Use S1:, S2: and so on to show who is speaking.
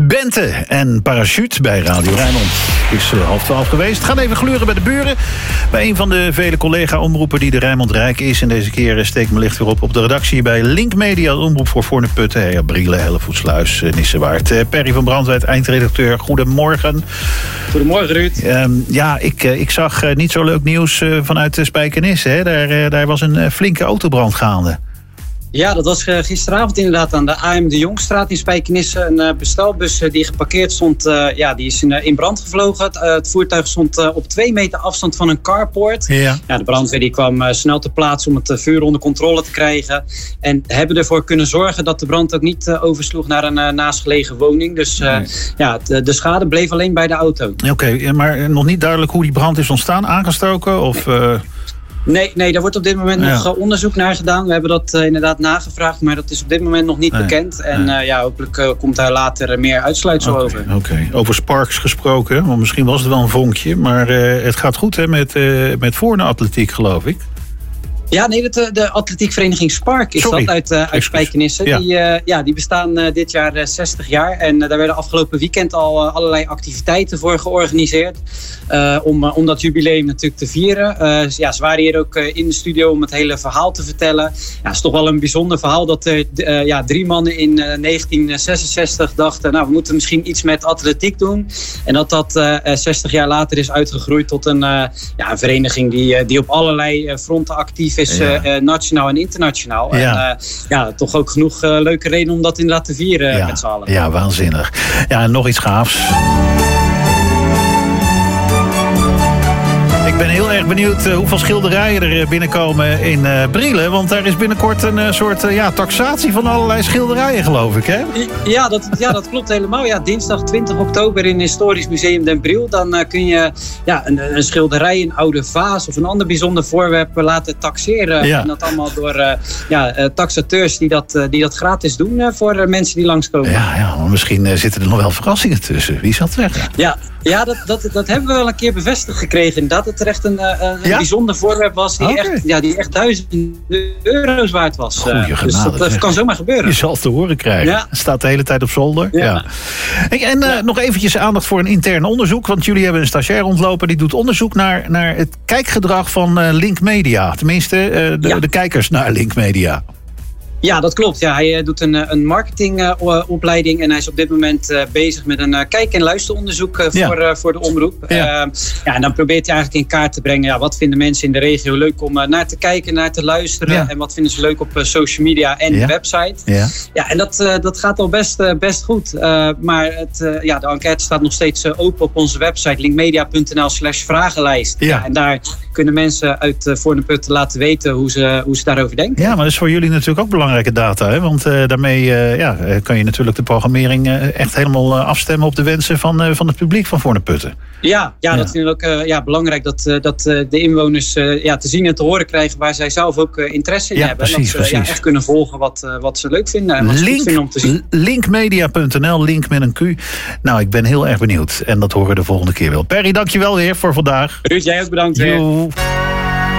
S1: Bente en Parachute bij Radio Rijnmond. Het is 11:30 geweest. Gaan even gluren bij de buren. Bij een van de vele collega-omroepen die de Rijnmond Rijk is. En deze keer steek me licht weer op de redactie bij Link Media. De omroep voor Voorne-Putten, Brielen, Hellevoetsluis, Nissewaard. Perry van Brandwijk, eindredacteur. Goedemorgen.
S2: Goedemorgen, Ruud.
S1: Ik zag niet zo leuk nieuws vanuit Spijkenisse. Daar was een flinke autobrand gaande.
S2: Ja, dat was gisteravond inderdaad aan de AM de Jongstraat in Spijkenisse. Een bestelbus die geparkeerd stond, die is in brand gevlogen. Het voertuig stond op 2 meter afstand van een carport.
S1: Ja.
S2: De brandweer die kwam snel ter plaatse om het vuur onder controle te krijgen. En hebben ervoor kunnen zorgen dat de brand ook niet oversloeg naar een naastgelegen woning. Dus de schade bleef alleen bij de auto.
S1: Oké, maar nog niet duidelijk hoe die brand is ontstaan, aangestoken of...
S2: Nee, daar wordt op dit moment nog onderzoek naar gedaan. We hebben dat inderdaad nagevraagd, maar dat is op dit moment nog niet bekend. En hopelijk komt daar later meer uitsluitsel over.
S1: Oké. Over Sparks gesproken, want misschien was het wel een vonkje. Maar het gaat goed hè, met Voorne Atletiek, geloof ik.
S2: Ja, nee, de atletiekvereniging Spark is uit Spijkenisse. Die bestaan dit jaar 60 jaar. En daar werden afgelopen weekend al allerlei activiteiten voor georganiseerd. Om dat jubileum natuurlijk te vieren. Ze waren hier ook in de studio om het hele verhaal te vertellen. Ja, het is toch wel een bijzonder verhaal dat 3 mannen in 1966 dachten... we moeten misschien iets met atletiek doen. En dat 60 jaar later is uitgegroeid tot een vereniging die op allerlei fronten actief is, nationaal en internationaal.
S1: Ja.
S2: En toch ook genoeg leuke reden om dat inderdaad te vieren met z'n allen.
S1: Ja, waanzinnig. Ja, en nog iets gaafs. Ik ben heel erg benieuwd hoeveel schilderijen er binnenkomen in Brielen. Want daar is binnenkort een soort taxatie van allerlei schilderijen, geloof ik, hè?
S2: Dat klopt helemaal. Ja, dinsdag 20 oktober in Historisch Museum Den Briel. Dan kun je een schilderij, een oude vaas of een ander bijzonder voorwerp laten taxeren. Ja. En dat allemaal door taxateurs die dat gratis doen voor mensen die langskomen.
S1: Ja, maar misschien zitten er nog wel verrassingen tussen. Wie zal het zeggen?
S2: Ja, dat hebben we wel een keer bevestigd gekregen. Dat het echt een bijzonder voorwerp was die echt duizenden euro's waard was. Dus dat kan zomaar gebeuren.
S1: Je zal het te horen krijgen. Ja. Staat de hele tijd op zolder. Ja. Nog eventjes aandacht voor een intern onderzoek. Want jullie hebben een stagiair rondlopen. Die doet onderzoek naar het kijkgedrag van Link Media. Tenminste, de kijkers naar Link Media.
S2: Ja, dat klopt. Ja, hij doet een marketingopleiding en hij is op dit moment bezig met een kijk- en luisteronderzoek voor de omroep. En dan probeert hij eigenlijk in kaart te brengen, wat vinden mensen in de regio leuk om naar te kijken, naar te luisteren en wat vinden ze leuk op social media en de website. Ja, en dat gaat al best goed. Maar de enquête staat nog steeds open op onze website linkmedia.nl/vragenlijst. Ja, en daar kunnen mensen uit Voorne-Putten laten weten hoe ze daarover denken. Ja, maar dat
S1: is voor jullie natuurlijk ook belangrijke data, hè? Want daarmee kan je natuurlijk de programmering echt helemaal afstemmen op de wensen van het publiek van Voorne-Putten. Ja, dat vinden we ook belangrijk dat de inwoners te zien en te horen krijgen waar zij zelf ook interesse in hebben.
S2: Precies, en dat ze echt kunnen volgen wat ze leuk vinden en wat ze goed vinden om te zien.
S1: Linkmedia.nl, link met een Q. Nou, ik ben heel erg benieuwd en dat horen we de volgende keer wel. Perry, dankjewel weer voor vandaag.
S2: Ruud, jij ook bedankt weer.